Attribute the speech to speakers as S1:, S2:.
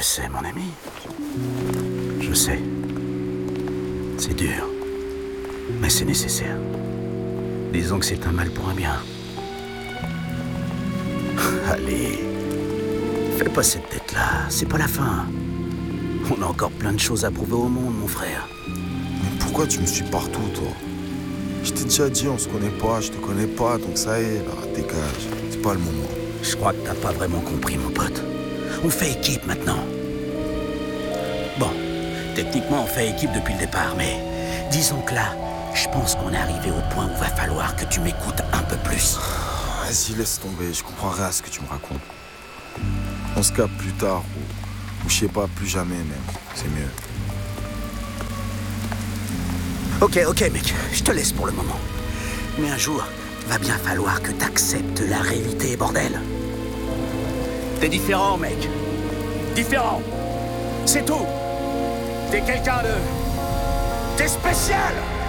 S1: sais, mon ami. Je sais. C'est dur. Mais c'est nécessaire. Disons que c'est un mal pour un bien. Allez. Fais pas cette tête-là. C'est pas la fin. On a encore plein de choses à prouver au monde, mon frère.
S2: Mais pourquoi tu me suis partout, toi? Je t'ai déjà dit, on se connaît pas, je te connais pas, donc ça y est, là, dégage. C'est pas le moment.
S1: Je crois que t'as pas vraiment compris, mon pote. On fait équipe maintenant. Bon, techniquement, on fait équipe depuis le départ, mais disons que là, je pense qu'on est arrivé au point où va falloir que tu m'écoutes un peu plus.
S2: Vas-y, laisse tomber, je comprends rien à ce que tu me racontes. On se capte plus tard, ou je sais pas, plus jamais même. C'est mieux.
S1: Ok, mec, je te laisse pour le moment. Mais un jour, va bien falloir que t'acceptes la réalité, bordel. T'es différent, mec. Différent. C'est tout. T'es quelqu'un de... T'es spécial.